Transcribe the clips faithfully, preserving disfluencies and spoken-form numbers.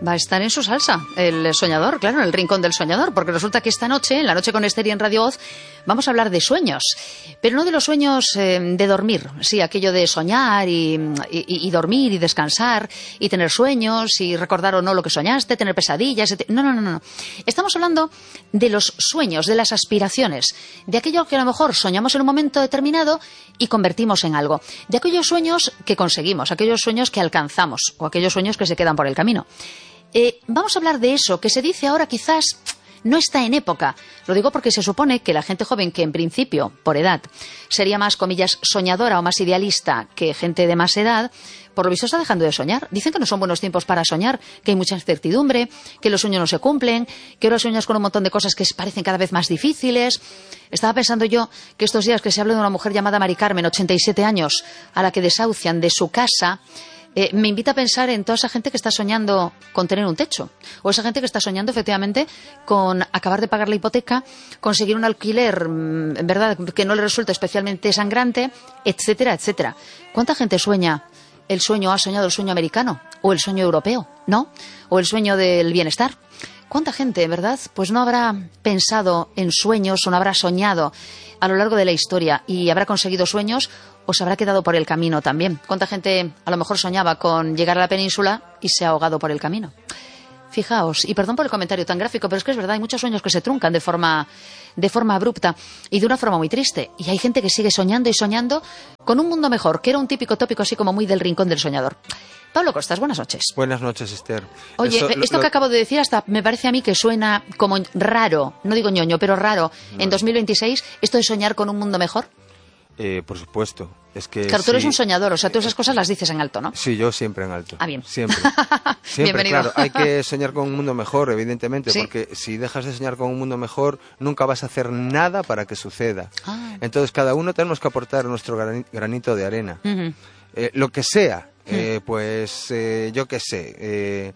va a estar en su salsa, el soñador, claro, el rincón del soñador, porque resulta que esta noche, en la noche con Esther y en Radio Voz, vamos a hablar de sueños, pero no de los sueños eh, de dormir, sí, aquello de soñar y, y, y dormir y descansar y tener sueños y recordar o no lo que soñaste, tener pesadillas, et... no, no, no, no. Estamos hablando de los sueños, de las aspiraciones, de aquello que a lo mejor soñamos en un momento determinado y convertimos en algo, de aquellos sueños que conseguimos, aquellos sueños que alcanzamos o aquellos sueños que se quedan por el camino. Eh, vamos a hablar de eso, que se dice ahora quizás no está en época. Lo digo porque se supone que la gente joven, que en principio, por edad, sería más, comillas, soñadora o más idealista que gente de más edad, por lo visto está dejando de soñar. Dicen que no son buenos tiempos para soñar, que hay mucha incertidumbre, que los sueños no se cumplen, que ahora sueñas con un montón de cosas que parecen cada vez más difíciles. Estaba pensando yo que estos días que se habla de una mujer llamada Mari Carmen, ochenta y siete años, a la que desahucian de su casa, Eh, me invita a pensar en toda esa gente que está soñando con tener un techo, o esa gente que está soñando efectivamente con acabar de pagar la hipoteca, conseguir un alquiler, en verdad, que no le resulta especialmente sangrante, etcétera, etcétera. ¿Cuánta gente sueña? El sueño, ha soñado el sueño americano, o el sueño europeo, ¿no? O el sueño del bienestar. ¿Cuánta gente, verdad? Pues no habrá pensado en sueños o no habrá soñado a lo largo de la historia y habrá conseguido sueños o se habrá quedado por el camino también. ¿Cuánta gente a lo mejor soñaba con llegar a la península y se ha ahogado por el camino? Fijaos, y perdón por el comentario tan gráfico, pero es que es verdad, hay muchos sueños que se truncan de forma, de forma abrupta y de una forma muy triste. Y hay gente que sigue soñando y soñando con un mundo mejor, que era un típico tópico así como muy del rincón del soñador. Pablo Costas, buenas noches. Buenas noches, Esther. Oye, Eso, esto lo, que acabo de decir hasta me parece a mí que suena como raro, no digo ñoño, pero raro, no. En dos mil veintiséis, esto de soñar con un mundo mejor. Eh, por supuesto. Es que claro, tú eres sí, un soñador, o sea, tú esas cosas las dices en alto, ¿no? Sí, yo siempre en alto. Ah, bien. Siempre. Siempre, claro. Hay que soñar con un mundo mejor, evidentemente, ¿sí? Porque si dejas de soñar con un mundo mejor, nunca vas a hacer nada para que suceda. Ah. Entonces, cada uno tenemos que aportar nuestro granito de arena. Uh-huh. Eh, lo que sea, uh-huh. eh, pues eh, yo qué sé... Eh,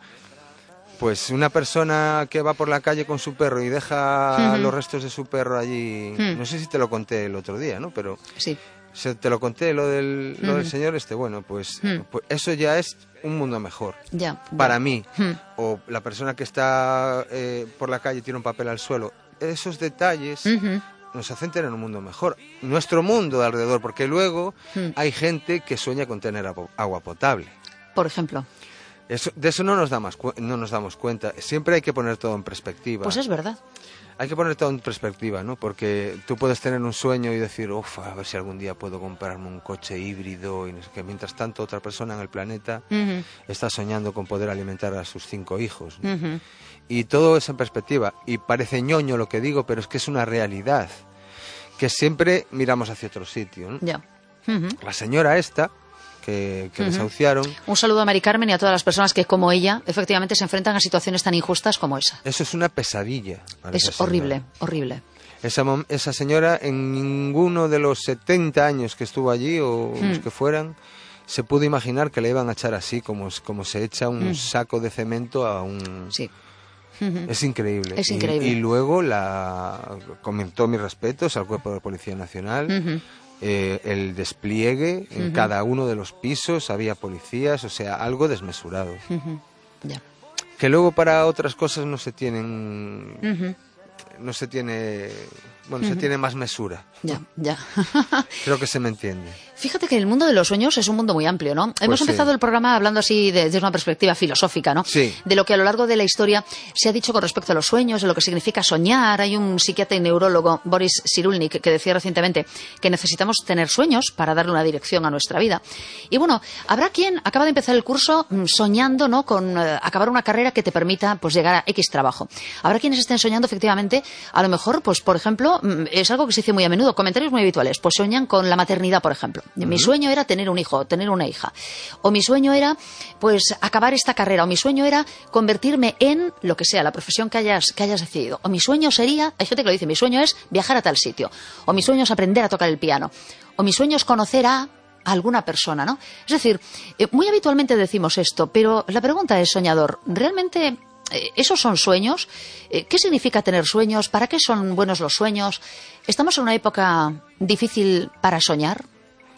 Pues una persona que va por la calle con su perro y deja uh-huh. los restos de su perro allí, uh-huh. no sé si te lo conté el otro día, ¿no? Pero sí. Se, te lo conté lo del, uh-huh. lo del señor este, bueno, pues, uh-huh. pues eso ya es un mundo mejor ya, para ya. mí. Uh-huh. O la persona que está eh, por la calle y tira un papel al suelo, esos detalles uh-huh. nos hacen tener un mundo mejor. Nuestro mundo de alrededor, porque luego uh-huh. hay gente que sueña con tener agua potable. Por ejemplo. Eso, de eso no nos, da más, no nos damos cuenta. Siempre hay que poner todo en perspectiva. Pues es verdad. Hay que poner todo en perspectiva, ¿no? Porque tú puedes tener un sueño y decir, uff, a ver si algún día puedo comprarme un coche híbrido, y no sé qué. Mientras tanto, otra persona en el planeta uh-huh. está soñando con poder alimentar a sus cinco hijos, ¿no? Uh-huh. Y todo es en perspectiva. Y parece ñoño lo que digo, pero es que es una realidad. Que siempre miramos hacia otro sitio, ¿no? Ya. Uh-huh. La señora esta... que, que uh-huh. desahuciaron. Un saludo a Mari Carmen y a todas las personas que, como ella, efectivamente se enfrentan a situaciones tan injustas como esa. Eso es una pesadilla. Es horrible, horrible. Esa, esa señora, en ninguno de los setenta años que estuvo allí, o uh-huh. los que fueran, se pudo imaginar que le iban a echar así, como, como se echa un uh-huh. saco de cemento a un... Sí. Uh-huh. Es increíble. Es increíble. Y, y luego la comentó mis respetos al Cuerpo de Policía Nacional. Uh-huh. Eh, el despliegue en uh-huh. cada uno de los pisos había policías, o sea, algo desmesurado. Uh-huh. Yeah. Que luego para otras cosas no se tienen, uh-huh. no se tiene, bueno, uh-huh. se tiene más mesura. Ya, ya. Creo que se me entiende. Fíjate que el mundo de los sueños es un mundo muy amplio, ¿no? Pues Hemos empezado sí. el programa hablando así de, desde una perspectiva filosófica, ¿no? Sí. De lo que a lo largo de la historia se ha dicho con respecto a los sueños, de lo que significa soñar. Hay un psiquiatra y neurólogo, Boris Cyrulnik, que decía recientemente que necesitamos tener sueños para darle una dirección a nuestra vida. Y bueno, habrá quien acaba de empezar el curso soñando, ¿no?, con eh, acabar una carrera que te permita, pues, llegar a X trabajo. Habrá quienes estén soñando, efectivamente, a lo mejor, pues, por ejemplo, es algo que se dice muy a menudo, comentarios muy habituales, pues soñan con la maternidad, por ejemplo. Uh-huh. Mi sueño era tener un hijo, tener una hija. O mi sueño era, pues, acabar esta carrera. O mi sueño era convertirme en lo que sea, la profesión que hayas, que hayas decidido. O mi sueño sería, hay gente que lo dice, mi sueño es viajar a tal sitio. O mi sueño es aprender a tocar el piano. O mi sueño es conocer a alguna persona, ¿no? Es decir, eh, muy habitualmente decimos esto, pero la pregunta es, soñador, ¿realmente eh, esos son sueños? Eh, ¿Qué significa tener sueños? ¿Para qué son buenos los sueños? ¿Estamos en una época difícil para soñar?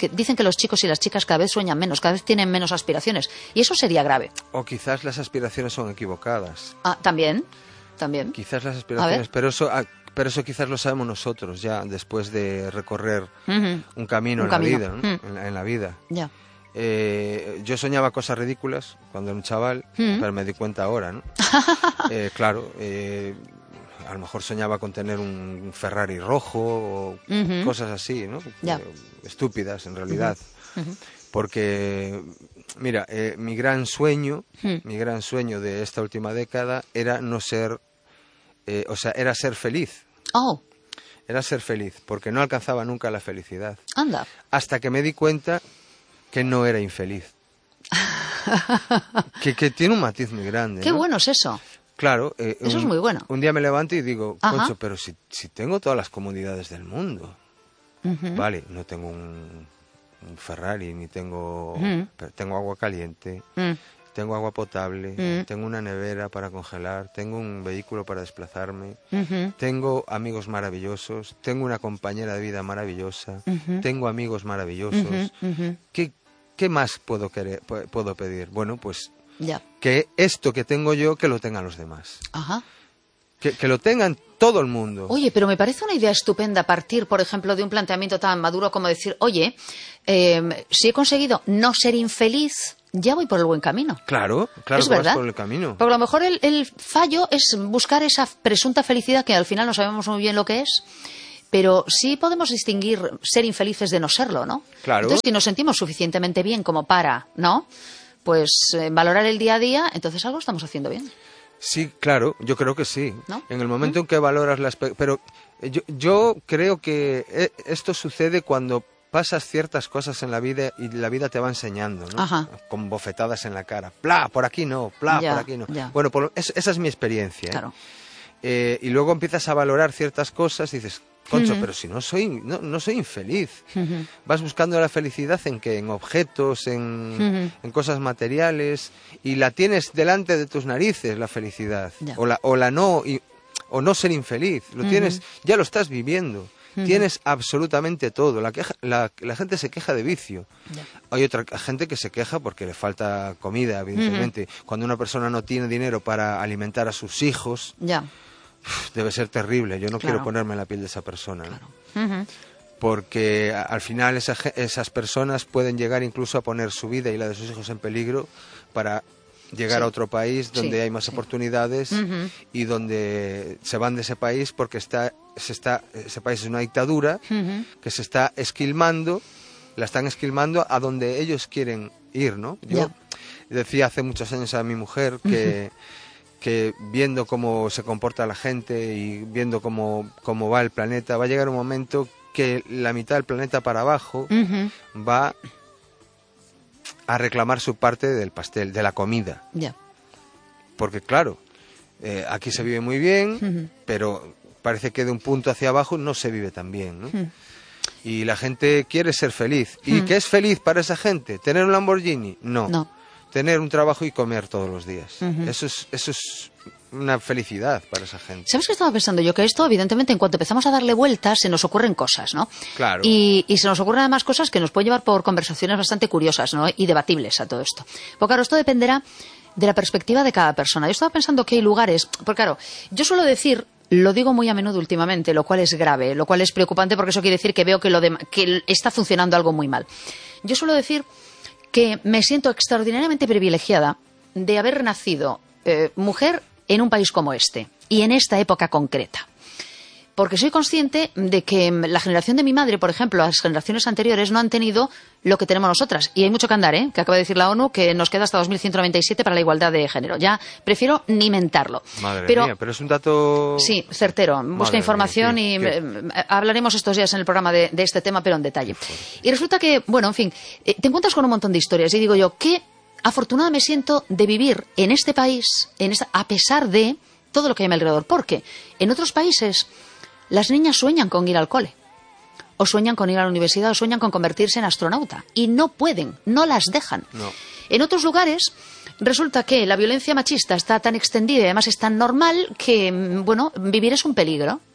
que dicen que los chicos y las chicas cada vez sueñan menos, cada vez tienen menos aspiraciones. Y eso sería grave. O quizás las aspiraciones son equivocadas. Ah, también, también. Quizás las aspiraciones, pero eso... Pero eso quizás lo sabemos nosotros ya, después de recorrer uh-huh. un camino, un en, camino. La vida, ¿no? uh-huh. en, la, en la vida. Ya. Eh, yo soñaba cosas ridículas cuando era un chaval, uh-huh. pero me di cuenta ahora, ¿no? eh, claro, eh, a lo mejor soñaba con tener un Ferrari rojo o uh-huh. cosas así, ¿no? Ya. Eh, estúpidas, en realidad. Uh-huh. Uh-huh. Porque, mira, eh, mi gran sueño, uh-huh. mi gran sueño de esta última década era no ser... Eh, o sea, era ser feliz. Oh. Era ser feliz, porque no alcanzaba nunca la felicidad. Anda. Hasta que me di cuenta que no era infeliz. que, que tiene un matiz muy grande. Qué ¿no? bueno es eso. Claro. Eh, eso un, es muy bueno. Un día me levanto y digo, Ajá. Concho, pero si, si tengo todas las comodidades del mundo. Uh-huh. Vale, no tengo un, un Ferrari, ni tengo... Uh-huh. Pero tengo agua caliente. Uh-huh. Tengo agua potable, uh-huh. tengo una nevera para congelar, tengo un vehículo para desplazarme, uh-huh. tengo amigos maravillosos, tengo una compañera de vida maravillosa, uh-huh. tengo amigos maravillosos. Uh-huh. Uh-huh. ¿Qué, qué más puedo, querer, puedo pedir? Bueno, pues ya. que esto que tengo yo, que lo tengan los demás. Ajá. Que, que lo tengan todo el mundo. Oye, pero me parece una idea estupenda partir, por ejemplo, de un planteamiento tan maduro como decir, oye, eh, si he conseguido no ser infeliz... ya voy por el buen camino. Claro, claro ¿Es que verdad? vas por el camino. Porque a lo mejor el, el fallo es buscar esa presunta felicidad que al final no sabemos muy bien lo que es, pero sí podemos distinguir ser infelices de no serlo, ¿no? Claro. Entonces, si nos sentimos suficientemente bien como para, ¿no? Pues eh, valorar el día a día, entonces algo estamos haciendo bien. Sí, claro, yo creo que sí. ¿No? En el momento ¿Mm? en que valoras las... Pero yo, yo creo que esto sucede cuando pasas ciertas cosas en la vida y la vida te va enseñando, ¿no? Ajá. Con bofetadas en la cara. ¡Pla! Por aquí no, ¡pla! Ya, por aquí no. Ya. Bueno, por, es, esa es mi experiencia. ¿eh? Claro. Eh, y luego empiezas a valorar ciertas cosas y dices, Concho, Uh-huh. pero si no soy, no, no soy infeliz. Uh-huh. Vas buscando la felicidad en que en objetos, en, Uh-huh. en cosas materiales, y la tienes delante de tus narices, la felicidad. Ya. O la, o la no, y, o no ser infeliz. Lo Uh-huh. tienes, ya lo estás viviendo. Uh-huh. Tienes absolutamente todo. La, queja, la, la gente se queja de vicio. Ya. Hay otra gente que se queja porque le falta comida, evidentemente. Uh-huh. Cuando una persona no tiene dinero para alimentar a sus hijos, Ya. debe ser terrible. Yo no Claro. quiero ponerme en la piel de esa persona. Claro. ¿no? Uh-huh. Porque a, al final esa, esas personas pueden llegar incluso a poner su vida y la de sus hijos en peligro para llegar Sí. a otro país donde Sí, hay más sí. oportunidades Uh-huh. y donde se van de ese país porque está, se está, ese país es una dictadura Uh-huh. que se está esquilmando, la están esquilmando a donde ellos quieren ir, ¿no? Yo Ya. decía hace muchos años a mi mujer que, uh-huh. que viendo cómo se comporta la gente y viendo cómo, cómo va el planeta, va a llegar un momento que la mitad del planeta para abajo Uh-huh. va a reclamar su parte del pastel, de la comida. Ya. Porque claro, eh, aquí se vive muy bien, Uh-huh. pero parece que de un punto hacia abajo no se vive tan bien, ¿no? Uh-huh. Y la gente quiere ser feliz. ¿Y Uh-huh. qué es feliz para esa gente? ¿Tener un Lamborghini? No. No. Tener un trabajo y comer todos los días. Uh-huh. Eso es, eso es una felicidad para esa gente. ¿Sabes qué estaba pensando yo? Que esto, evidentemente, en cuanto empezamos a darle vueltas, se nos ocurren cosas, ¿no? Claro. Y, y se nos ocurren además cosas que nos pueden llevar por conversaciones bastante curiosas, ¿no? Y debatibles a todo esto. Porque claro, esto dependerá de la perspectiva de cada persona. Yo estaba pensando que hay lugares... Porque claro, yo suelo decir... Lo digo muy a menudo últimamente, lo cual es grave, lo cual es preocupante porque eso quiere decir que veo que, lo de, que está funcionando algo muy mal. Yo suelo decir que me siento extraordinariamente privilegiada de haber nacido eh, mujer en un país como este y en esta época concreta. Porque soy consciente de que la generación de mi madre, por ejemplo, las generaciones anteriores no han tenido lo que tenemos nosotras. Y hay mucho que andar, ¿eh? Que acaba de decir la ONU que nos queda hasta dos mil ciento noventa y siete para la igualdad de género. Ya prefiero ni mentarlo. Madre pero, mía, pero es un dato... Sí, certero. Busca Madre información mía, y qué- eh, hablaremos estos días en el programa de, de este tema, pero en detalle. Y resulta que, bueno, en fin, eh, te encuentras con un montón de historias y digo yo, qué afortunada me siento de vivir en este país, en esta, a pesar de todo lo que hay a mi alrededor. Porque en otros países las niñas sueñan con ir al cole, o sueñan con ir a la universidad, o sueñan con convertirse en astronauta. Y no pueden, no las dejan. No. En otros lugares resulta que la violencia machista está tan extendida y además es tan normal que, bueno, vivir es un peligro.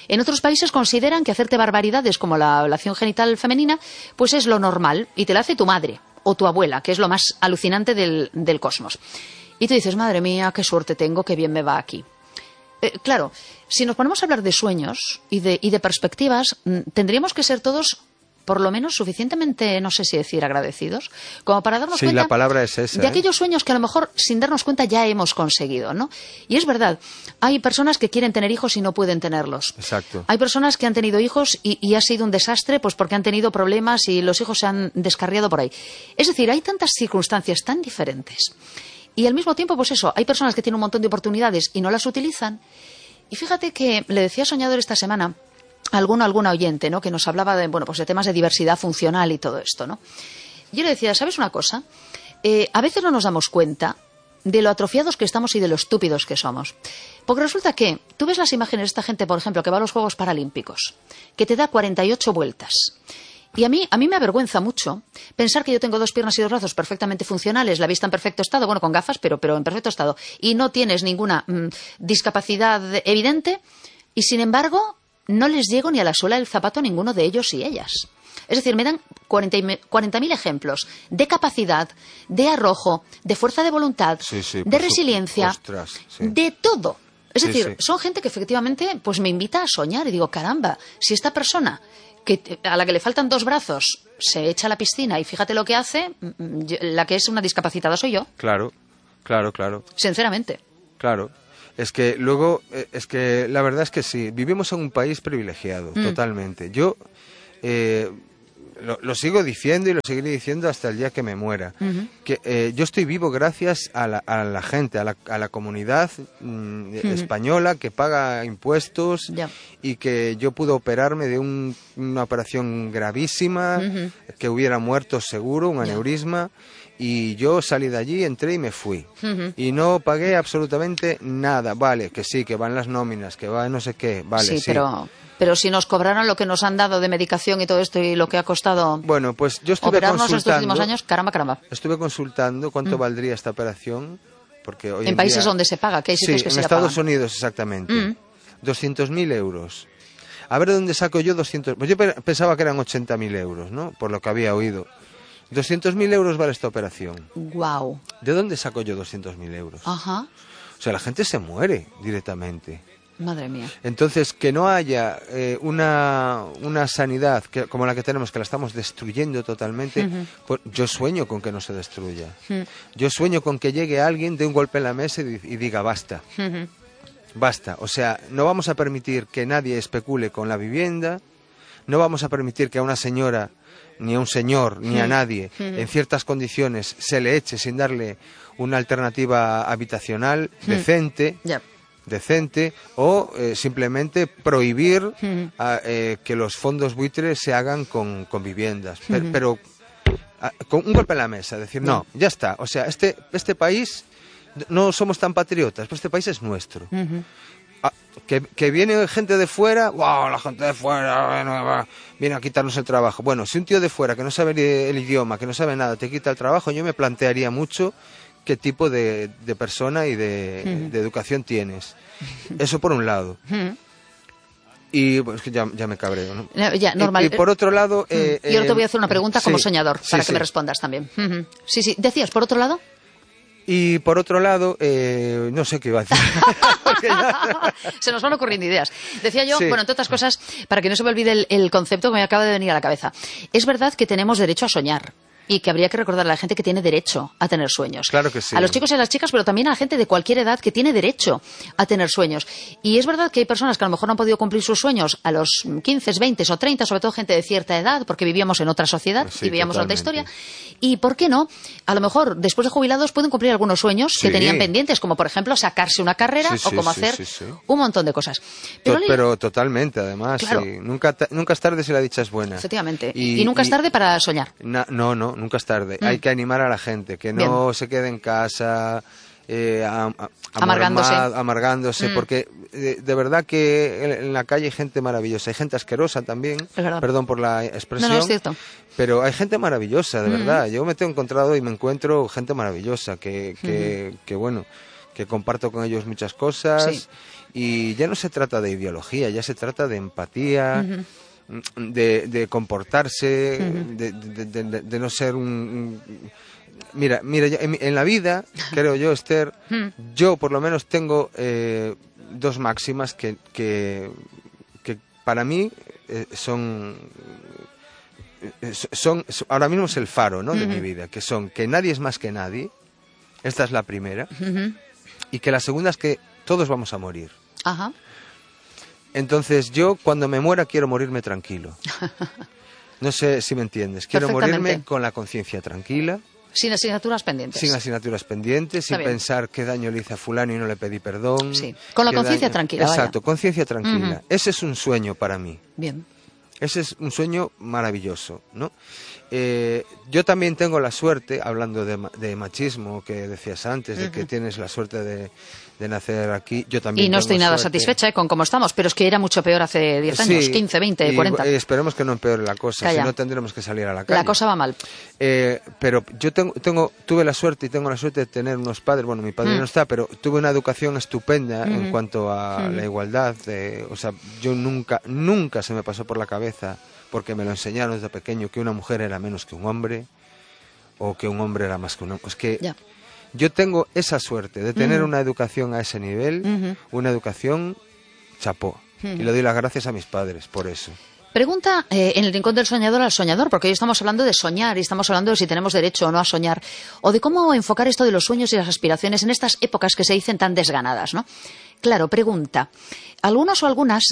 En otros países consideran que hacerte barbaridades como la ablación genital femenina pues es lo normal y te la hace tu madre o tu abuela, que es lo más alucinante del, del cosmos. Y tú dices, madre mía, qué suerte tengo, qué bien me va aquí. Eh, claro, si nos ponemos a hablar de sueños y de, y de perspectivas, tendríamos que ser todos por lo menos suficientemente, no sé si decir agradecidos, como para darnos sí, cuenta la palabra es esa, de ¿eh? aquellos sueños que a lo mejor sin darnos cuenta ya hemos conseguido, ¿no? Y es verdad, hay personas que quieren tener hijos y no pueden tenerlos. Exacto. Hay personas que han tenido hijos y, y ha sido un desastre pues porque han tenido problemas y los hijos se han descarriado por ahí. Es decir, hay tantas circunstancias tan diferentes. Y al mismo tiempo, pues eso, hay personas que tienen un montón de oportunidades y no las utilizan. Y fíjate que le decía a Soñador esta semana alguno, alguna oyente, ¿no? Que nos hablaba de, bueno, pues de temas de diversidad funcional y todo esto, ¿no? Yo le decía, ¿sabes una cosa? Eh, a veces no nos damos cuenta de lo atrofiados que estamos y de lo estúpidos que somos. Porque resulta que tú ves las imágenes de esta gente, por ejemplo, que va a los Juegos Paralímpicos, que te da cuarenta y ocho vueltas. Y a mí, a mí me avergüenza mucho pensar que yo tengo dos piernas y dos brazos perfectamente funcionales, la vista en perfecto estado, bueno, con gafas, pero, pero en perfecto estado, y no tienes ninguna mmm, discapacidad evidente, y sin embargo no les llego ni a la suela del zapato a ninguno de ellos y ellas. Es decir, me dan cuarenta mil ejemplos de capacidad, de arrojo, de fuerza de voluntad, sí, sí, de resiliencia, ostras, sí. de todo. Es sí, decir, sí. son gente que efectivamente pues me invita a soñar y digo, caramba, si esta persona que, a la que le faltan dos brazos se echa a la piscina y fíjate lo que hace, la que es una discapacitada soy yo. Claro, claro, claro. Sinceramente. Claro. Es que luego, es que la verdad es que sí, vivimos en un país privilegiado, mm. totalmente. Yo eh, lo, lo sigo diciendo y lo seguiré diciendo hasta el día que me muera. Uh-huh. Que eh, yo estoy vivo gracias a la, a la gente, a la, a la comunidad mm, uh-huh. española que paga impuestos yeah. y que yo pude operarme de un, una operación gravísima, uh-huh. que hubiera muerto seguro, un aneurisma. Yeah. Y yo salí de allí, entré y me fui. Uh-huh. Y no pagué absolutamente nada. Vale, que sí, que van las nóminas, que va no sé qué. Vale, sí, sí. Pero, pero si nos cobraran lo que nos han dado de medicación y todo esto y lo que ha costado bueno, pues yo estuve operarnos consultando, estos últimos años, caramba, caramba. Estuve consultando cuánto uh-huh. valdría esta operación. Porque hoy en, en países día, donde se paga, que hay sitios sí, que en se Estados pagan. Unidos exactamente. Uh-huh. doscientos mil euros. A ver de dónde saco yo doscientos. Pues yo pensaba que eran ochenta mil euros, ¿no? Por lo que había oído. doscientos mil euros vale esta operación. Wow. ¿De dónde saco yo doscientos mil euros? Ajá. O sea, la gente se muere directamente. Madre mía. Entonces, que no haya eh, una, una sanidad que, como la que tenemos, que la estamos destruyendo totalmente, uh-huh. pues yo sueño con que no se destruya. Uh-huh. Yo sueño con que llegue alguien, dé un golpe en la mesa y, y diga basta. Uh-huh. Basta. O sea, no vamos a permitir que nadie especule con la vivienda, no vamos a permitir que a una señora ni a un señor, ni a nadie, mm. en ciertas condiciones se le eche sin darle una alternativa habitacional mm. decente, yep. decente, o eh, simplemente prohibir mm. a, eh, que los fondos buitres se hagan con, con viviendas. Mm. Pero, pero a, con un golpe en la mesa, decir, no, ya está. O sea, este, este país, no somos tan patriotas, pero este país es nuestro. Mm-hmm. Que, que viene gente de fuera, wow, la gente de fuera bueno, viene a quitarnos el trabajo. Bueno, si un tío de fuera que no sabe el idioma, que no sabe nada, te quita el trabajo, yo me plantearía mucho qué tipo de, de persona y de, uh-huh. de educación tienes. Eso por un lado. Uh-huh. Y pues que ya, ya me cabreo, ¿no? no ya, normal. Y, y por otro lado... Eh, y ahora te voy a hacer una pregunta como sí, soñador, para sí, que sí. me respondas también. Uh-huh. Sí, sí. ¿Decías por otro lado? Y por otro lado, eh, no sé qué iba a decir. Se nos van ocurriendo ideas. Decía yo, sí. bueno, entre otras cosas, para que no se me olvide el, el concepto que me acaba de venir a la cabeza. Es verdad que tenemos derecho a soñar. Y que habría que recordar a la gente que tiene derecho a tener sueños. Claro que sí. A los chicos y a las chicas, pero también a la gente de cualquier edad que tiene derecho a tener sueños. Y es verdad que hay personas que a lo mejor no han podido cumplir sus sueños a los quince, veinte o treinta, sobre todo gente de cierta edad, porque vivíamos en otra sociedad sí, y vivíamos totalmente. otra historia. Y, ¿por qué no? A lo mejor, después de jubilados, pueden cumplir algunos sueños sí. que tenían pendientes, como por ejemplo sacarse una carrera sí, sí, o como sí, hacer sí, sí, sí. un montón de cosas. Pero, to pero totalmente, además. Claro. Sí. Nunca, nunca es tarde si la dicha es buena. Efectivamente. Y, y nunca y, es tarde para soñar. Na, no, no, nunca es tarde. Mm. Hay que animar a la gente, que no Bien. se quede en casa eh, a, a, amargándose, amargándose mm. porque de, de verdad que en, en la calle hay gente maravillosa, hay gente asquerosa también, perdón por la expresión, no, no, es cierto. Pero hay gente maravillosa, de mm. verdad. Yo me he encontrado y me encuentro gente maravillosa, que, que, mm. que bueno, que comparto con ellos muchas cosas, sí. y ya no se trata de ideología, ya se trata de empatía, uh-huh. de, de comportarse, uh-huh. de, de, de, de, de no ser un... un mira, mira en, en la vida, creo yo, Esther, uh-huh. yo por lo menos tengo eh, dos máximas que, que, que para mí eh, son... Son, ahora mismo es el faro, ¿no? Uh-huh. de mi vida, que son que nadie es más que nadie, esta es la primera, uh-huh. y que la segunda es que todos vamos a morir. Ajá. Entonces yo cuando me muera quiero morirme tranquilo. No sé si me entiendes, quiero morirme con la conciencia tranquila. Sin asignaturas pendientes. Sin asignaturas pendientes, Está sin bien. pensar qué daño le hice a fulano y no le pedí perdón. Sí, con la conciencia daño... tranquila. Exacto, vaya. conciencia tranquila. Uh-huh. Ese es un sueño para mí. Bien. Ese es un sueño maravilloso, ¿no? Eh, yo también tengo la suerte, hablando de, de machismo que decías antes, uh-huh. de que tienes la suerte de, de nacer aquí, yo también Y no tengo estoy nada suerte. satisfecha ¿eh? con cómo estamos, pero es que era mucho peor hace diez años, sí, quince, veinte, y, cuarenta. Y esperemos que no empeore la cosa, Calla. si no tendremos que salir a la calle. La cosa va mal. Eh, pero yo tengo, tengo, tuve la suerte y tengo la suerte de tener unos padres, bueno, mi padre mm. no está, pero tuve una educación estupenda mm. en cuanto a mm. la igualdad. De, o sea, yo nunca, nunca se me pasó por la cabeza, porque me lo enseñaron desde pequeño, que una mujer era menos que un hombre o que un hombre era más que un hombre. Es que yeah. yo tengo esa suerte de tener mm. una educación a ese nivel, mm-hmm. una educación chapó. Mm. Y le doy las gracias a mis padres por eso. Pregunta eh, en el Rincón del Soñador al soñador, porque hoy estamos hablando de soñar y estamos hablando de si tenemos derecho o no a soñar, o de cómo enfocar esto de los sueños y las aspiraciones en estas épocas que se dicen tan desganadas, ¿no? Claro, pregunta. Algunos o algunas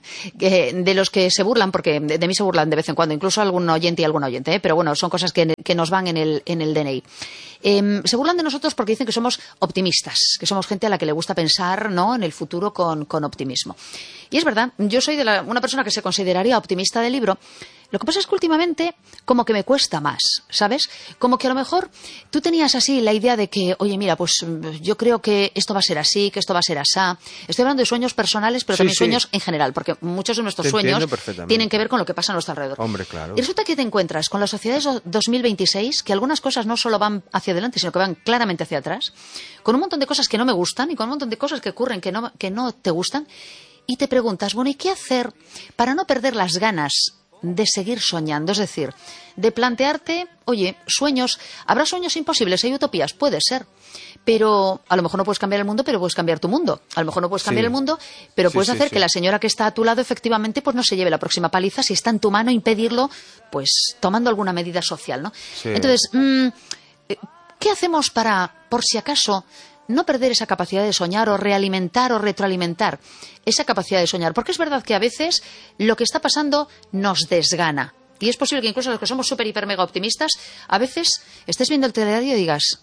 de los que se burlan, porque de mí se burlan de vez en cuando, incluso algún oyente y alguna oyente, ¿eh? Pero bueno, son cosas que, que nos van en el, en el D N I. Eh, se burlan de nosotros porque dicen que somos optimistas, que somos gente a la que le gusta pensar, ¿no?, en el futuro con, con optimismo. Y es verdad, yo soy de la, una persona que se consideraría optimista del libro. Lo que pasa es que últimamente como que me cuesta más, ¿sabes? Como que a lo mejor tú tenías así la idea de que, oye, mira, pues yo creo que esto va a ser así, que esto va a ser asá. Estoy hablando de sueños personales, pero sí, también sí. sueños en general, porque muchos de nuestros te sueños tienen que ver con lo que pasa a nuestro alrededor. Hombre, claro. Y resulta que te encuentras con las sociedades dos mil veintiséis, que algunas cosas no solo van hacia adelante, sino que van claramente hacia atrás, con un montón de cosas que no me gustan y con un montón de cosas que ocurren que no, que no te gustan, y te preguntas, bueno, ¿y qué hacer para no perder las ganas de seguir soñando? Es decir, de plantearte, oye, sueños, habrá sueños imposibles, hay utopías, puede ser, pero a lo mejor no puedes cambiar el mundo, pero puedes cambiar tu mundo. A lo mejor no puedes cambiar sí. el mundo, pero sí, puedes sí, hacer sí. que la señora que está a tu lado efectivamente pues no se lleve la próxima paliza, si está en tu mano impedirlo, pues tomando alguna medida social, ¿no? Sí. Entonces, mmm, ¿qué hacemos para, por si acaso, no perder esa capacidad de soñar o realimentar o retroalimentar esa capacidad de soñar? Porque es verdad que a veces lo que está pasando nos desgana. Y es posible que incluso los que somos súper, hiper, mega optimistas, a veces estés viendo el telediario y digas,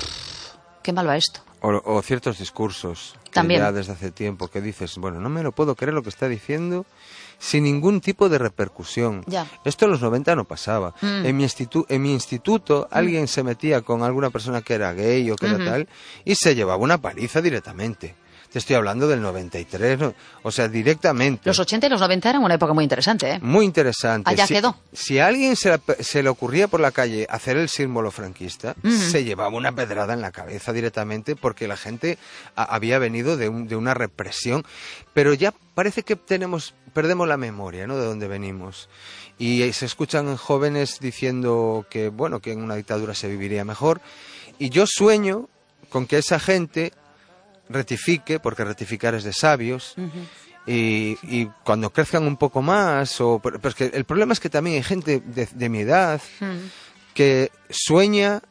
qué mal va esto. O, o ciertos discursos que También. ya desde hace tiempo que dices, bueno, no me lo puedo creer lo que está diciendo, sin ningún tipo de repercusión. Ya. Esto en los noventa no pasaba. Mm. En mi, institu en mi instituto mm. alguien se metía con alguna persona que era gay o que mm-hmm. era tal y se llevaba una paliza directamente. Te estoy hablando del noventa y tres, ¿no? O sea, directamente. Los ochenta y los noventa eran una época muy interesante, ¿eh? Muy interesante. Allá si, quedó. Si a alguien se, se le ocurría por la calle hacer el símbolo franquista, mm-hmm. se llevaba una pedrada en la cabeza directamente porque la gente a, había venido de, un, de una represión. Pero ya parece que tenemos, perdemos la memoria, ¿no?, de dónde venimos. Y se escuchan jóvenes diciendo que, bueno, que en una dictadura se viviría mejor. Y yo sueño con que esa gente rectifique, porque rectificar es de sabios, uh-huh. y, y cuando crezcan un poco más, o, pero, pero es que el problema es que también hay gente de, de mi edad uh-huh. que sueña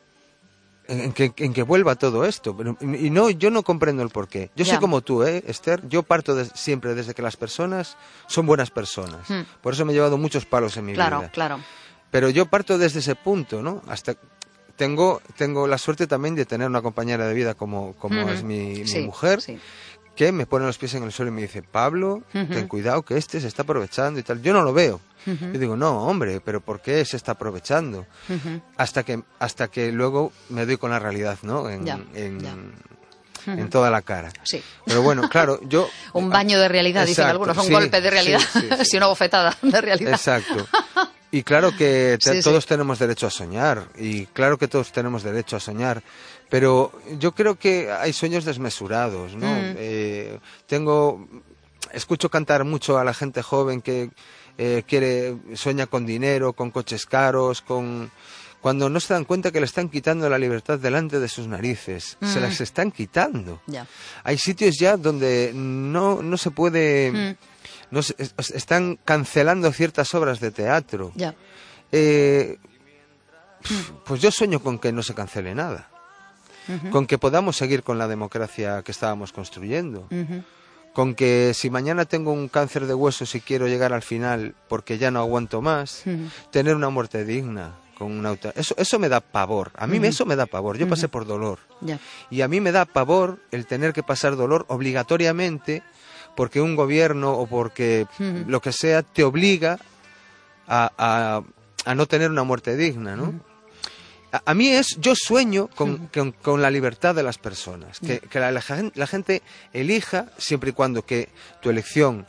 en, en, que, en que vuelva todo esto, pero, y no, yo no comprendo el porqué. Yo yeah. soy como tú, ¿eh, Esther? Yo parto de, siempre desde que las personas son buenas personas. Uh-huh. Por eso me he llevado muchos palos en mi claro, vida. Claro, claro. Pero yo parto desde ese punto, ¿no? Hasta Tengo, tengo la suerte también de tener una compañera de vida como, como uh-huh. es mi, mi sí, mujer, sí. que me pone los pies en el suelo y me dice, Pablo, uh-huh. ten cuidado que este se está aprovechando y tal. Yo no lo veo. Uh-huh. Yo digo, no, hombre, pero ¿por qué se está aprovechando? Uh-huh. Hasta que hasta que luego me doy con la realidad, ¿no? En, ya, en, ya. en uh-huh. toda la cara. Sí. Pero bueno, claro, yo... un baño de realidad, exacto, dicen algunos, un sí, golpe de realidad, sí, sí, sí. sí, una bofetada de realidad. Exacto. Y claro que te, sí, todos sí. tenemos derecho a soñar, y claro que todos tenemos derecho a soñar, pero yo creo que hay sueños desmesurados, ¿no? Mm. Eh, tengo, escucho cantar mucho a la gente joven que eh, quiere, sueña con dinero, con coches caros, con... cuando no se dan cuenta que le están quitando la libertad delante de sus narices, mm. se las están quitando. Yeah. Hay sitios ya donde no, no se puede... Mm. No, están cancelando ciertas obras de teatro. Ya. Eh, pues yo sueño con que no se cancele nada. Uh-huh. Con que podamos seguir con la democracia que estábamos construyendo. Uh-huh. Con que si mañana tengo un cáncer de huesos y quiero llegar al final porque ya no aguanto más, uh-huh. tener una muerte digna. Con una auto... eso, eso me da pavor. A mí uh-huh. eso me da pavor. Yo uh-huh. pasé por dolor. Yeah. Y a mí me da pavor el tener que pasar dolor obligatoriamente porque un gobierno o porque uh-huh. lo que sea te obliga a, a, a no tener una muerte digna, ¿no? Uh-huh. A, a mí es, yo sueño con, uh-huh. con, con la libertad de las personas, que, uh-huh. que la, la, la gente elija siempre y cuando que tu elección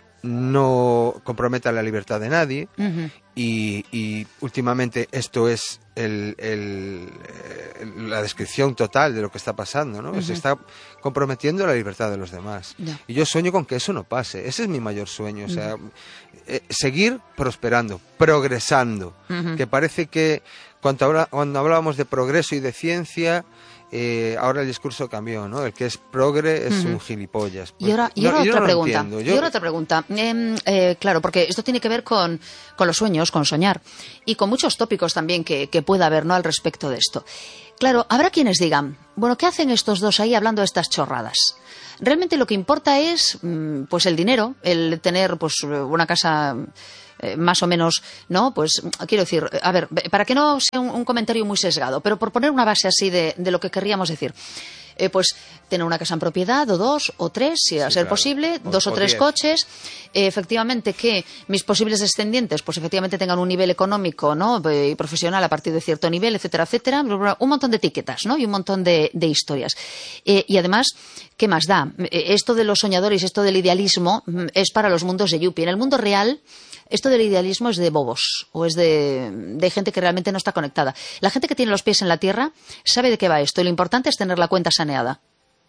no comprometa la libertad de nadie. Uh-huh. y, y últimamente esto es el, el, el, la descripción total de lo que está pasando, ¿no? Uh-huh. Se está comprometiendo la libertad de los demás. Yeah. Y yo sueño con que eso no pase. Ese es mi mayor sueño. Uh-huh. O sea, eh, seguir prosperando, progresando. Uh-huh. Que parece que cuando, habla, cuando hablábamos de progreso y de ciencia... Eh, ahora el discurso cambió, ¿no? El que es progre es uh-huh. un gilipollas. Pues, y ahora, y ahora no, otra, no pregunta, yo... y ahora otra pregunta. Eh, eh, claro, porque esto tiene que ver con, con los sueños, con soñar, y con muchos tópicos también que, que pueda haber, ¿no?, al respecto de esto. Claro, habrá quienes digan, bueno, ¿qué hacen estos dos ahí hablando de estas chorradas? Realmente lo que importa es, pues, el dinero, el tener, pues, una casa... Eh, más o menos, ¿no? Pues quiero decir, a ver, para que no sea un, un comentario muy sesgado, pero por poner una base así de, de lo que querríamos decir, eh, pues tener una casa en propiedad, o dos, o tres, si a sí, ser claro. posible, o, dos o, o tres diez. Coches, eh, efectivamente que mis posibles descendientes, pues efectivamente tengan un nivel económico, ¿no?, y profesional a partir de cierto nivel, etcétera, etcétera, un montón de etiquetas, ¿no?, y un montón de, de historias. Eh, y además, ¿qué más da? Esto de los soñadores, esto del idealismo, es para los mundos de Yuppie. En el mundo real, esto del idealismo es de bobos, o es de, de gente que realmente no está conectada. La gente que tiene los pies en la tierra sabe de qué va esto, y lo importante es tener la cuenta saneada.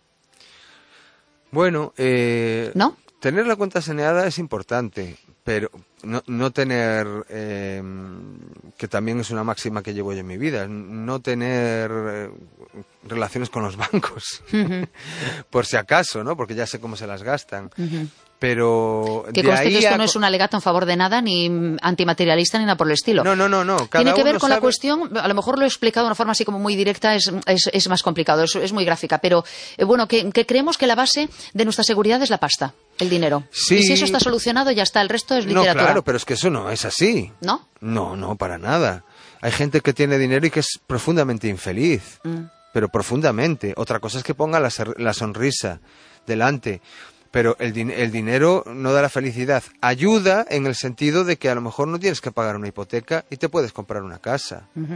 Bueno, eh, ¿no? Tener la cuenta saneada es importante, pero no, no tener, eh, que también es una máxima que llevo yo en mi vida, no tener eh, relaciones con los bancos, uh-huh. por si acaso, ¿no? Porque ya sé cómo se las gastan. Uh-huh. Pero que conste que esto a... no es un alegato en favor de nada, ni antimaterialista, ni nada por el estilo. No, no, no. no. Cada Tiene que ver con sabe... la cuestión, a lo mejor lo he explicado de una forma así como muy directa, es, es, es más complicado, es, es muy gráfica, pero eh, bueno, que, que creemos que la base de nuestra seguridad es la pasta, el dinero. Sí. Y si eso está solucionado, ya está, el resto es literatura. No, claro, pero es que eso no es así. ¿No? No, no, para nada. Hay gente que tiene dinero y que es profundamente infeliz, mm. pero profundamente. Otra cosa es que ponga la, la sonrisa delante. Pero el, din- el dinero no da la felicidad. Ayuda en el sentido de que a lo mejor no tienes que pagar una hipoteca y te puedes comprar una casa. Uh-huh.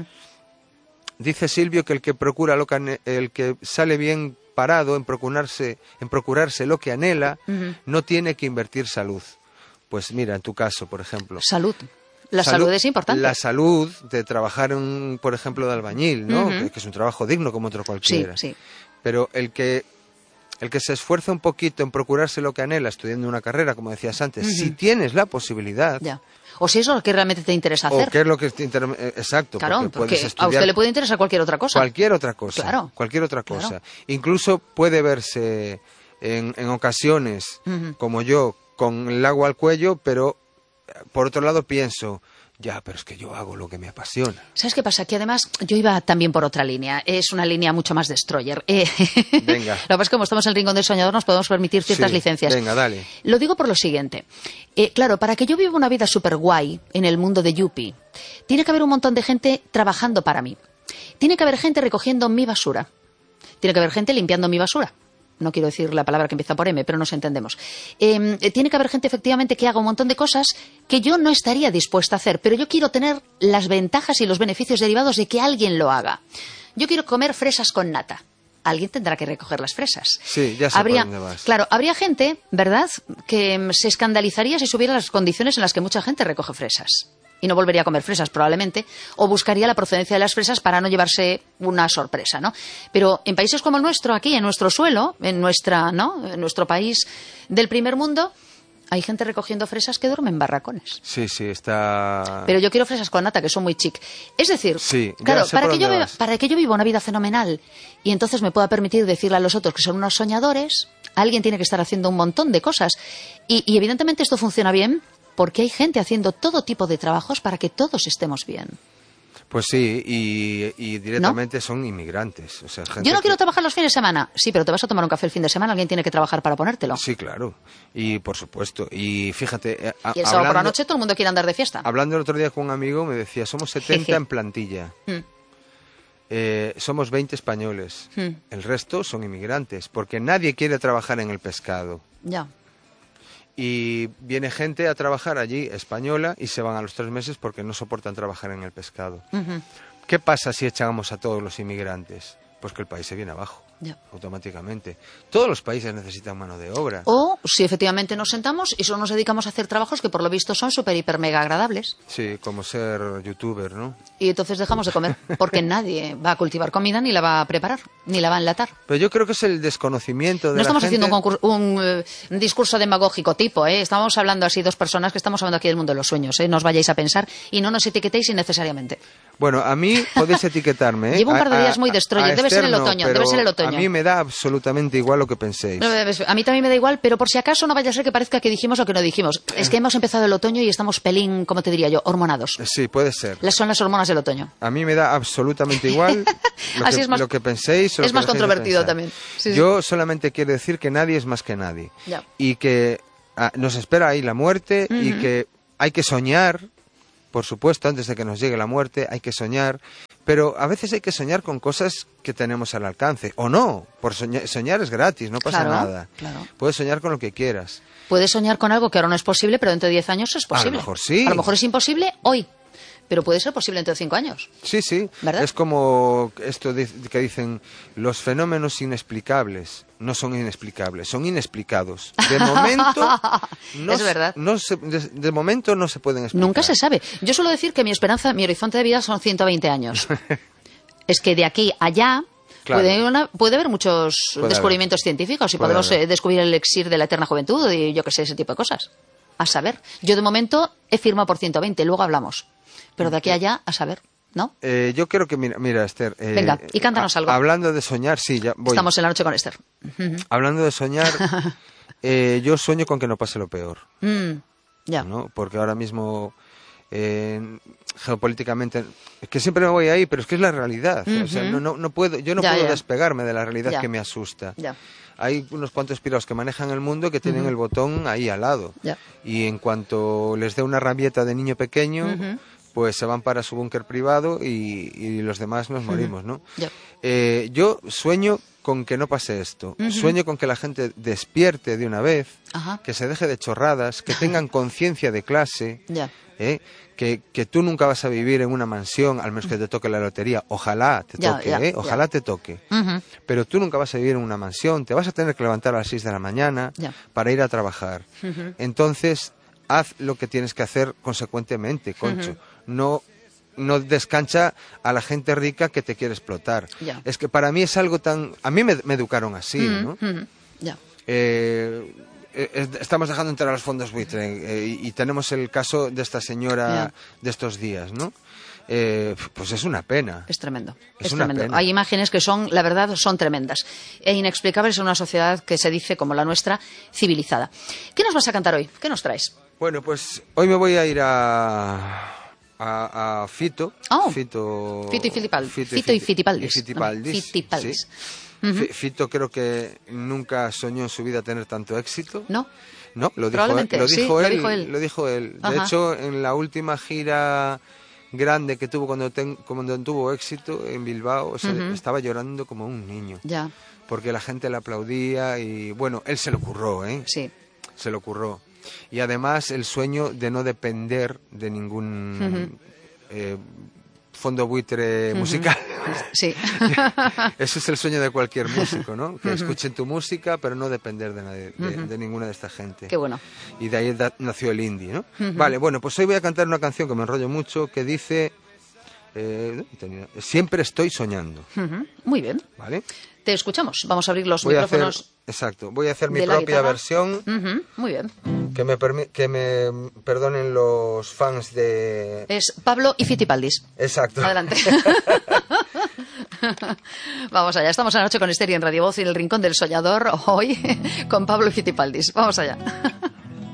Dice Silvio que el que procura lo que ane- el que sale bien parado en procurarse, en procurarse lo que anhela, uh-huh. no tiene que invertir salud. Pues mira, en tu caso, por ejemplo. Salud. La salud, salud es importante. La salud de trabajar, en, por ejemplo, de albañil, ¿no? Uh-huh. que, que es un trabajo digno como otro cualquiera. Sí, sí. Pero el que El que se esfuerza un poquito en procurarse lo que anhela estudiando una carrera, como decías antes, uh-huh. si tienes la posibilidad... Ya. O si es lo que realmente te interesa hacer. O qué es lo que te interesa... Exacto. Claro, porque, porque a usted le puede interesar cualquier otra cosa. Cualquier otra cosa. Claro. Cualquier otra cosa. Claro. Incluso puede verse en, en ocasiones, uh-huh. como yo, con el agua al cuello, pero por otro lado pienso... Ya, pero es que yo hago lo que me apasiona. ¿Sabes qué pasa? Que además yo iba también por otra línea. Es una línea mucho más destroyer. Eh, venga. Lo que pasa es que como estamos en el rincón del soñador nos podemos permitir ciertas sí, licencias. Venga, dale. Lo digo por lo siguiente. Eh, claro, para que yo viva una vida súper guay en el mundo de Yuppie, tiene que haber un montón de gente trabajando para mí. Tiene que haber gente recogiendo mi basura. Tiene que haber gente limpiando mi basura. No quiero decir la palabra que empieza por M, pero nos entendemos. Eh, tiene que haber gente, efectivamente, que haga un montón de cosas que yo no estaría dispuesta a hacer, pero yo quiero tener las ventajas y los beneficios derivados de que alguien lo haga. Yo quiero comer fresas con nata. Alguien tendrá que recoger las fresas. Sí, ya sé habría, por dónde vas. Claro, habría gente, ¿verdad?, que se escandalizaría si subiera las condiciones en las que mucha gente recoge fresas. y no volvería a comer fresas probablemente, o buscaría la procedencia de las fresas para no llevarse una sorpresa, ¿no? Pero en países como el nuestro, aquí, en nuestro suelo, en nuestra, ¿no? En nuestro país del primer mundo, hay gente recogiendo fresas que duerme en barracones. Sí, sí, está... Pero yo quiero fresas con nata, que son muy chic. Es decir, sí, claro, para que, yo viva, para que yo viva una vida fenomenal y entonces me pueda permitir decirle a los otros que son unos soñadores, alguien tiene que estar haciendo un montón de cosas. Y, y evidentemente esto funciona bien porque hay gente haciendo todo tipo de trabajos para que todos estemos bien. Pues sí, y, y directamente ¿no? son inmigrantes. O sea, gente Yo no que... quiero trabajar los fines de semana. Sí, pero te vas a tomar un café el fin de semana, alguien tiene que trabajar para ponértelo. Sí, claro. Y por supuesto. Y fíjate... A, y el sábado hablando, por la noche todo el mundo quiere andar de fiesta. Hablando el otro día con un amigo, me decía, somos setenta Jeje. en plantilla. Hmm. Eh, somos veinte españoles. Hmm. El resto son inmigrantes, porque nadie quiere trabajar en el pescado. Ya. Y viene gente a trabajar allí, española, y se van a los tres meses porque no soportan trabajar en el pescado. Uh-huh. ¿Qué pasa si echamos a todos los inmigrantes? Pues que el país se viene abajo, ya. automáticamente. Todos los países necesitan mano de obra. O si efectivamente nos sentamos y solo nos dedicamos a hacer trabajos que por lo visto son súper, hiper, mega agradables. Sí, como ser youtuber, ¿no? Y entonces dejamos de comer, porque nadie va a cultivar comida, ni la va a preparar, ni la va a enlatar. Pero yo creo que es el desconocimiento de No la estamos gente... haciendo un, concurso, un, uh, un discurso demagógico tipo, ¿eh? Estamos hablando así dos personas que estamos hablando aquí del mundo de los sueños, ¿eh? No os vayáis a pensar y no nos etiquetéis innecesariamente. Bueno, a mí podéis etiquetarme, ¿eh? Llevo un par de días a, muy destroyer, debe ser el otoño, no, debe ser el otoño. A mí me da absolutamente igual lo que penséis. A mí también me da igual, pero por si acaso no vaya a ser que parezca que dijimos lo que no dijimos. Es que hemos empezado el otoño y estamos pelín, ¿cómo te diría yo? Hormonados. Sí, puede ser. Las son las hormonas del otoño. A mí me da absolutamente igual lo, Así que, es más, lo que penséis. O es lo que más controvertido también. Sí, yo sí. solamente quiero decir que nadie es más que nadie. Ya. Y que ah, nos espera ahí la muerte uh-huh. y que hay que soñar, por supuesto, antes de que nos llegue la muerte, hay que soñar. Pero a veces hay que soñar con cosas que tenemos al alcance. O no, por soñar, soñar es gratis, no pasa claro, nada. Claro. Puedes soñar con lo que quieras. Puedes soñar con algo que ahora no es posible, pero dentro de diez años es posible. A lo mejor sí. A lo mejor es imposible hoy, pero puede ser posible dentro de cinco años. Sí, sí. ¿Verdad? Es como esto de, que dicen, los fenómenos inexplicables no son inexplicables, son inexplicados. De momento, no, es verdad. No se, de, de momento no se pueden explicar. Nunca se sabe. Yo suelo decir que mi esperanza, mi horizonte de vida son ciento veinte años. Es que de aquí a allá claro. puede, una, puede haber muchos puede descubrimientos haber. científicos y puede podemos eh, descubrir el elixir de la eterna juventud y yo que sé, ese tipo de cosas. A saber. Yo de momento he firmado por ciento veinte, luego hablamos. Pero de aquí a allá, a saber, ¿no? Eh, yo creo que, mira, mira Esther... Eh, Venga, y cántanos a, algo. Hablando de soñar, sí, ya voy. Estamos en la noche con Esther. Hablando de soñar, eh, yo sueño con que no pase lo peor. Mm, ya. ¿no? Porque ahora mismo... Eh, geopolíticamente es que siempre me voy ahí, pero es que es la realidad. Uh-huh. O sea, no, no, no puedo, yo no ya, puedo ya. despegarme de la realidad ya. que me asusta. Ya. Hay unos cuantos pirados que manejan el mundo que tienen uh-huh. el botón ahí al lado. Ya. Y en cuanto les dé una rabieta de niño pequeño, uh-huh. pues se van para su búnker privado y, y los demás nos morimos, ¿no? Ya. Eh, yo sueño con que no pase esto. Uh-huh. Sueño con que la gente despierte de una vez, Ajá. que se deje de chorradas, que tengan conciencia de clase. Ya. ¿Eh? Que, que tú nunca vas a vivir en una mansión, al menos que te toque la lotería. Ojalá te ya, toque, ya, ¿eh? Ojalá ya. te toque. Uh-huh. Pero tú nunca vas a vivir en una mansión, te vas a tener que levantar a las seis de la mañana ya. para ir a trabajar. Uh-huh. Entonces, haz lo que tienes que hacer consecuentemente, Concho. Uh-huh. No... no descancha a la gente rica que te quiere explotar. Ya. Es que para mí es algo tan... A mí me, me educaron así, uh-huh. ¿no? Uh-huh. Ya. Eh... Estamos dejando entrar a los fondos buitre eh, y, y tenemos el caso de esta señora yeah. de estos días, ¿no? Eh, pues es una pena. Es tremendo. Es, es una tremendo. Pena. Hay imágenes que son, la verdad, son tremendas e inexplicables en una sociedad que se dice, como la nuestra, civilizada. ¿Qué nos vas a cantar hoy? ¿Qué nos traes? Bueno, pues hoy me voy a ir a... A, a Fito, oh. Fito, Fito y Filipaldis. Fito, Fito y Fitipaldis. Y Fitipaldis, no, Fitipaldis. Sí. Uh-huh. Fito creo que nunca soñó en su vida tener tanto éxito. No. No, lo dijo él. Lo dijo, sí, él, lo dijo él. Lo dijo él. De Ajá. hecho, en la última gira grande que tuvo cuando, ten, cuando tuvo éxito en Bilbao, o sea, uh-huh. estaba llorando como un niño. Ya. Porque la gente le aplaudía y, bueno, él se lo curró, ¿eh? Sí. Se lo curró. Y además el sueño de no depender de ningún... Uh-huh. Eh, fondo buitre uh-huh. musical. Sí. Ese es el sueño de cualquier músico, ¿no? Que escuchen tu música, pero no depender de, nadie, de, de ninguna de esta gente. Qué bueno. Y de ahí da, nació el indie, ¿no? Uh-huh. Vale, bueno, pues hoy voy a cantar una canción que me enrollo mucho, que dice... Eh, siempre estoy soñando. Uh-huh. Muy bien. ¿Vale? Te escuchamos. Vamos a abrir los voy micrófonos. A hacer, exacto. Voy a hacer mi propia versión. Uh-huh. Muy bien. Que me, que me perdonen los fans de... Es Pablo y Fitipaldis. Exacto. Adelante. Vamos allá. Estamos anoche con Esther en Radio Voz en el Rincón del Soñador. Hoy con Pablo y Fitipaldis. Vamos allá.